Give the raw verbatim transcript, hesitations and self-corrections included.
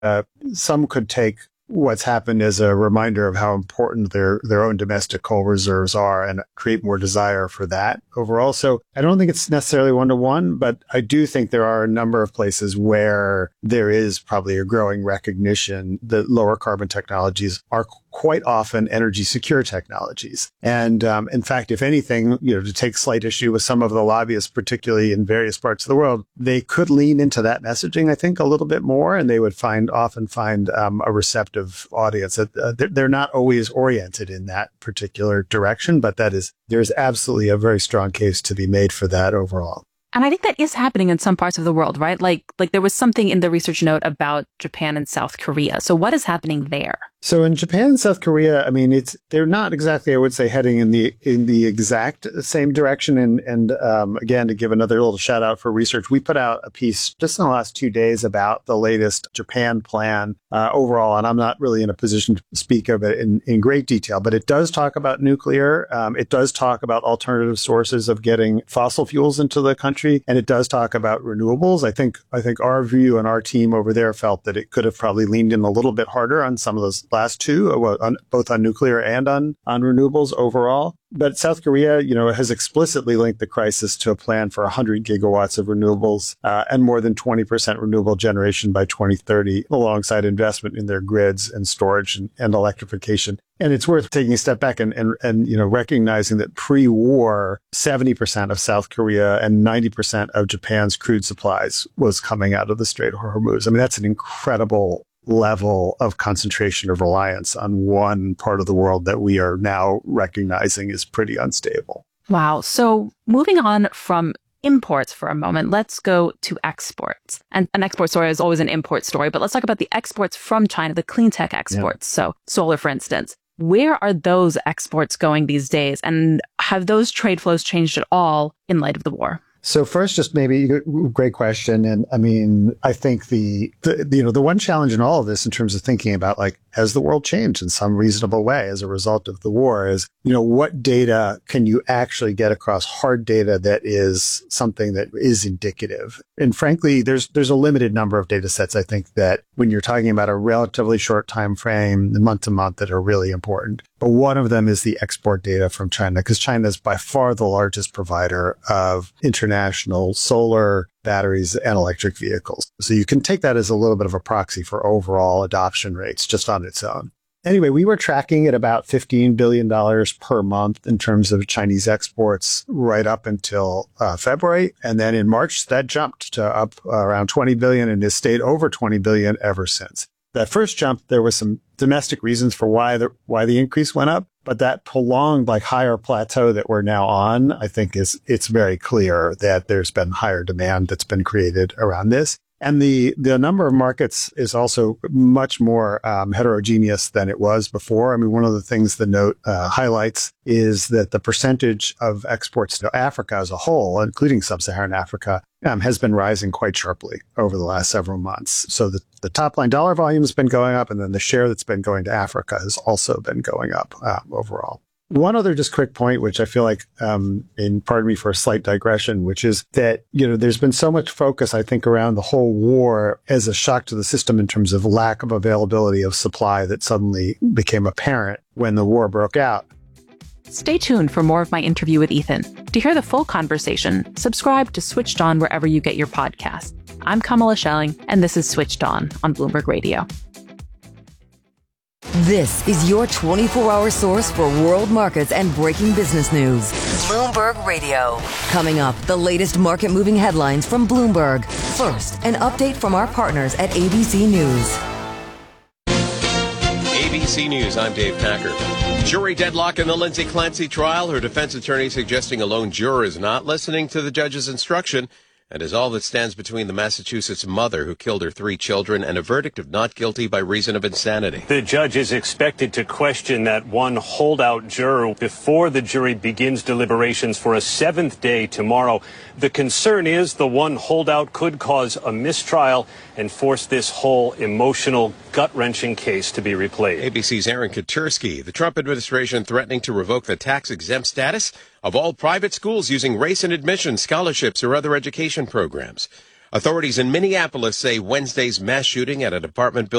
Uh, some could take what's happened as a reminder of how important their, their own domestic coal reserves are and create more desire for that overall. So I don't think it's necessarily one to one, but I do think there are a number of places where there is probably a growing recognition that lower carbon technologies are quite often energy secure technologies. And um, in fact, if anything, you know, to take slight issue with some of the lobbyists, particularly in various parts of the world, they could lean into that messaging, I think, a little bit more, and they would find often find um, a receptive audience. Uh, they're, they're not always oriented in that particular direction, but that is, there's absolutely a very strong case to be made for that overall. And I think that is happening in some parts of the world, right? Like, like there was something in the research note about Japan and South Korea. So what is happening there? So in Japan and South Korea, I mean, it's they're not exactly, I would say, heading in the in the exact same direction. And and um, again, to give another little shout out for research, we put out a piece just in the last two days about the latest Japan plan uh, overall. And I'm not really in a position to speak of it in, in great detail, but it does talk about nuclear. Um, it does talk about alternative sources of getting fossil fuels into the country, and it does talk about renewables. I think I think our view and our team over there felt that it could have probably leaned in a little bit harder on some of those last two, on, both on nuclear and on, on renewables overall. But South Korea, you know, has explicitly linked the crisis to a plan for one hundred gigawatts of renewables uh, and more than twenty percent renewable generation by twenty thirty, alongside investment in their grids and storage and, and electrification. And it's worth taking a step back and, and, and, you know, recognizing that pre-war, seventy percent of South Korea and ninety percent of Japan's crude supplies was coming out of the Strait of Hormuz. I mean, that's an incredible level of concentration of reliance on one part of the world that we are now recognizing is pretty unstable. Wow. So moving on from imports for a moment, let's go to exports. And an export story is always an import story, but let's talk about the exports from China, the clean tech exports. Yeah. So solar, for instance. Where are those exports going these days? And have those trade flows changed at all in light of the war? So first, just maybe great question. And I mean, I think the, the, you know, the one challenge in all of this in terms of thinking about like, has the world changed in some reasonable way as a result of the war is, you know, what data can you actually get across hard data that is something that is indicative? And frankly, there's, there's a limited number of data sets, I think, that when you're talking about a relatively short time frame, month to month, that are really important. But one of them is the export data from China, because China is by far the largest provider of international solar batteries and electric vehicles. So you can take that as a little bit of a proxy for overall adoption rates just on its own. Anyway, we were tracking at about fifteen billion dollars per month in terms of Chinese exports right up until uh, February. And then in March, that jumped to up around twenty billion dollars and has stayed over twenty billion dollars ever since. That first jump, there was some domestic reasons for why the, why the increase went up. But that prolonged, like, higher plateau that we're now on, I think is, it's very clear that there's been higher demand that's been created around this. And the, the number of markets is also much more um, heterogeneous than it was before. I mean, one of the things the note uh, highlights is that the percentage of exports to Africa as a whole, including sub-Saharan Africa, um, has been rising quite sharply over the last several months. So the, the top line dollar volume has been going up, and then the share that's been going to Africa has also been going up uh, overall. One other just quick point, which I feel like, um, and pardon me for a slight digression, which is that, you know, there's been so much focus, I think, around the whole war as a shock to the system in terms of lack of availability of supply that suddenly became apparent when the war broke out. Stay tuned for more of my interview with Ethan. To hear the full conversation, subscribe to Switched On wherever you get your podcasts. I'm Kamala Schelling, and this is Switched On on Bloomberg Radio. This is your twenty-four hour source for world markets and breaking business news. Bloomberg Radio. Coming up, the latest market-moving headlines from Bloomberg. First, an update from our partners at A B C News. A B C News, I'm Dave Packer. Jury deadlock in the Lindsay Clancy trial. Her defense attorney suggesting a lone juror is not listening to the judge's instruction and is all that stands between the Massachusetts mother who killed her three children and a verdict of not guilty by reason of insanity. The judge is expected to question that one holdout juror before the jury begins deliberations for a seventh day tomorrow. The concern is the one holdout could cause a mistrial and force this whole emotional, gut-wrenching case to be replayed. A B C's Aaron Katersky. The Trump administration threatening to revoke the tax-exempt status of all private schools using race and admission scholarships or other education programs. Authorities in Minneapolis say Wednesday's mass shooting at a department building